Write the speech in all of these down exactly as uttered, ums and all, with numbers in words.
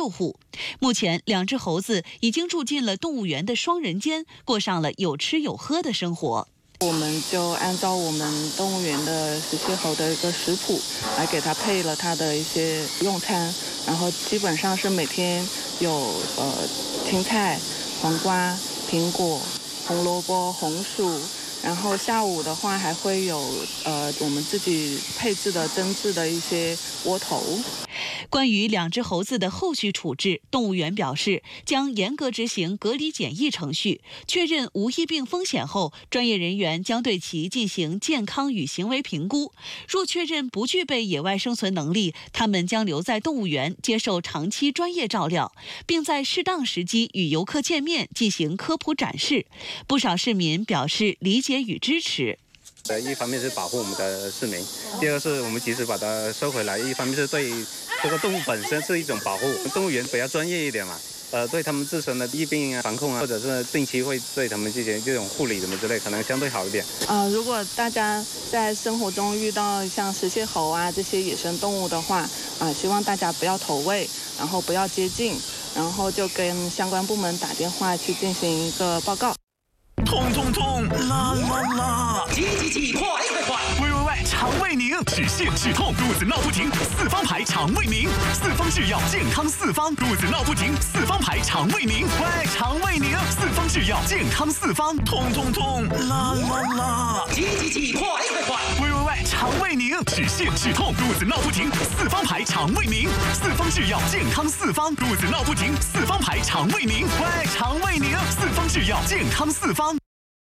六户。目前，两只猴子已经住进了动物园的双人间，过上了有吃有喝的生活。 我们就按照我们动物园的石蟹猴的一个食谱来给它配了它的一些用餐，然后基本上是每天有呃青菜、黄瓜、苹果、红萝卜、红薯，然后下午的话还会有呃我们自己配置的蒸制的一些窝头。 关于两只猴子的后续处置，动物园表示将严格执行隔离检疫程序，确认无疫病风险后，专业人员将对其进行健康与行为评估。若确认不具备野外生存能力，他们将留在动物园接受长期专业照料，并在适当时机与游客见面进行科普展示。不少市民表示理解与支持。 呃，一方面是保护我们的市民，第二个是我们及时把它收回来，一方面是对这个动物本身是一种保护。动物园比较专业一点嘛，呃，对他们自身的疫病啊防控啊，或者是定期会对他们进行这种护理什么之类，可能相对好一点。 啊、呃，如果大家在生活中遇到像石蟹猴啊这些野生动物的话，啊、呃，希望大家不要投喂，然后不要接近，然后就跟相关部门打电话去进行一个报告。 痛痛痛，啦啦啦！ 急急急，快快快！ 喂喂喂，肠胃宁，止泻止痛，肚子闹不停，四方牌肠胃宁，四方制药健康四方，肚子闹不停，四方牌肠胃宁，喂，肠胃宁，四方制药健康四方，痛痛痛，啦啦啦！ 急急急，快快快！ 喂喂喂，肠胃宁，止泻止痛，肚子闹不停，四方牌肠胃宁，四方制药健康四方，肚子闹不停，四方牌肠胃宁，喂，肠胃宁，四方制药健康四方。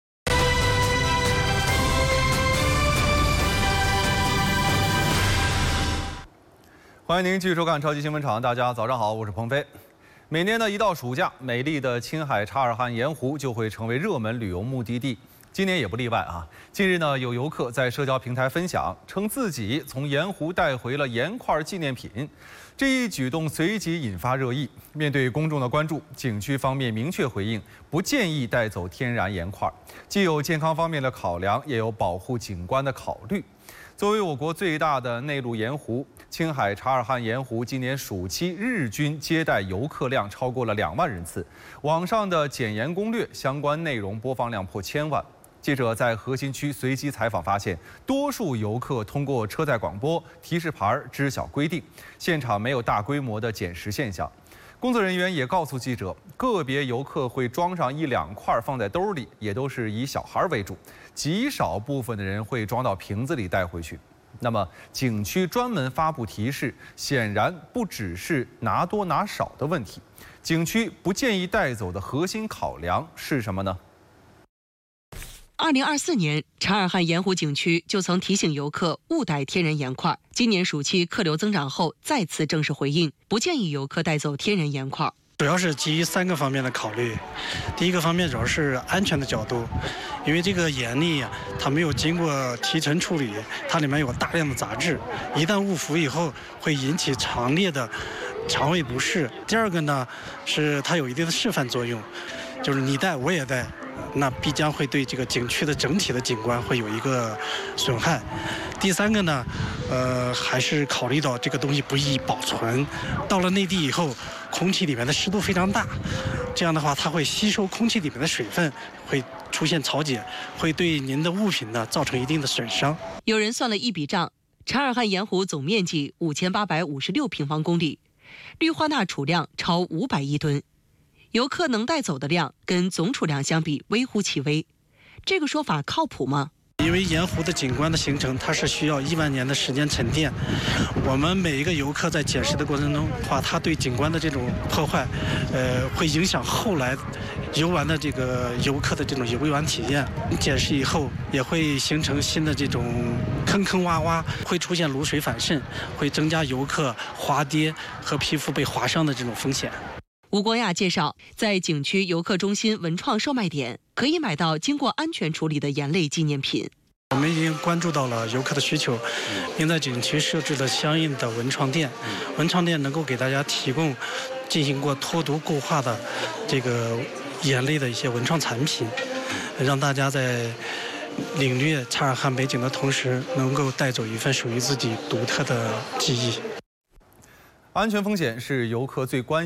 欢迎您继续收看超级新闻场，大家早上好，我是鹏飞。每年呢，一到暑假，美丽的青海察尔汗盐湖就会成为热门旅游目的地，今年也不例外啊。近日呢，有游客在社交平台分享，称自己从盐湖带回了盐块纪念品，这一举动随即引发热议。面对公众的关注，景区方面明确回应，不建议带走天然盐块，既有健康方面的考量，也有保护景观的考虑。作为我国最大的内陆盐湖，青海察尔汗盐湖今年暑期日均接待游客量超过了两万人次，网上的减盐攻略相关内容播放量破千万。记者在核心区随机采访发现，多数游客通过车载广播、提示牌知晓规定，现场没有大规模的捡拾现象。工作人员也告诉记者，个别游客会装上一两块放在兜里，也都是以小孩为主，极少部分的人会装到瓶子里带回去。那么，景区专门发布提示，显然不只是拿多拿少的问题。景区不建议带走的核心考量是什么呢？ 二零二四年，察尔汗盐湖景区就曾提醒游客勿带天然盐块。今年暑期客流增长后，再次正式回应，不建议游客带走天然盐块。 主要是基于三个方面的考虑。第一个方面主要是安全的角度，因为这个盐粒啊，它没有经过提纯处理，它里面有大量的杂质，一旦误服以后，会引起强烈的肠胃不适。第二个呢，是它有一定的示范作用，就是你带我也带，那必将会对这个景区的整体的景观会有一个损害。第三个呢，呃，还是考虑到这个东西不易保存，到了内地以后，空气里面的湿度非常大，这样的话它会吸收空气里面的水分，会出现潮解，会对您的物品呢造成一定的损伤。 有人算了一笔账，察尔汗盐湖总面积五千八百五十六平方公里，氯化钠储量超五百亿吨。游客能带走的量跟总储量相比微乎其微，这个说法靠谱吗？ 因为盐湖的景观的形成，它是需要亿万年的时间沉淀。我们每一个游客在捡拾的过程中，话它对景观的这种破坏，呃，会影响后来游玩的这个游客的这种游玩体验。捡拾以后，也会形成新的这种坑坑洼洼，会出现卤水反渗，会增加游客滑跌和皮肤被划伤的这种风险。 吴国亚介绍，在景区游客中心文创售卖点可以买到经过安全处理的盐类纪念品。 我们已经关注到了游客的需求，并在景区设置了相应的文创店。文创店能够给大家提供进行过脱毒固化的这个盐类的一些文创产品，让大家在领略察尔汗美景的同时，能够带走一份属于自己独特的记忆。 安全风险是游客最关心